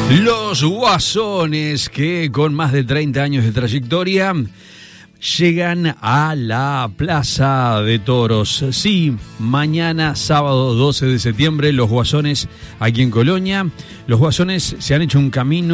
Los Guasones, que con más de 30 años de trayectoria llegan a la Plaza de Toros. Sí, mañana, sábado 12 de septiembre, los Guasones aquí en Colonia. Los Guasones se han hecho un camino